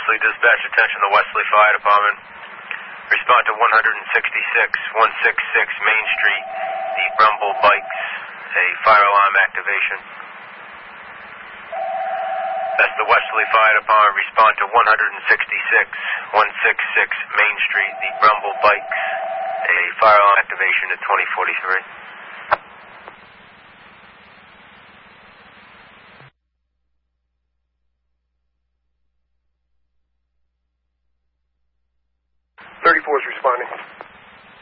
Wesley dispatch, attention to Wesley Fire Department. Respond to 166 Main Street, the Brumble Bikes, a fire alarm activation. That's the Wesley Fire Department. Respond to 166 Main Street, the Brumble Bikes, a fire alarm activation at 2043. .34 is responding.